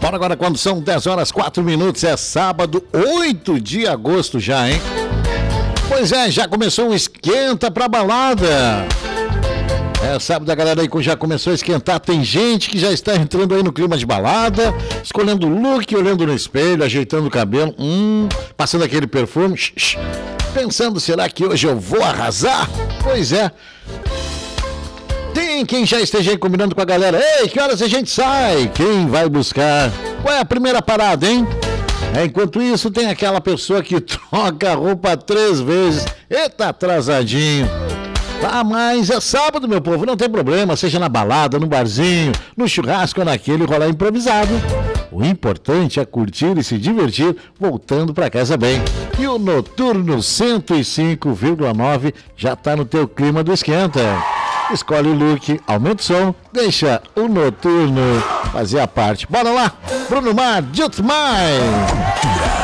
Bora agora quando são 10 horas 4 minutos, é sábado, 8 de agosto já, hein? Pois é, já começou o esquenta pra balada. É, sábado a galera aí já começou a esquentar, tem gente que já está entrando aí no clima de balada, escolhendo o look, olhando no espelho, ajeitando o cabelo, passando aquele perfume, pensando, será que hoje eu vou arrasar? Pois é. Tem quem já esteja aí combinando com a galera. Ei, que horas a gente sai? Quem vai buscar? Qual é a primeira parada, hein? Enquanto isso, tem aquela pessoa que troca a roupa 3 vezes. Eita, atrasadinho. Ah, mas é sábado, meu povo, não tem problema. Seja na balada, no barzinho, no churrasco ou naquele rolar improvisado. O importante é curtir e se divertir voltando pra casa bem. E o Noturno 105,9 já tá no teu clima do esquenta. Escolhe o look, aumenta o som, deixa o Noturno fazer a parte. Bora lá, Bruno Mar, Jutmai!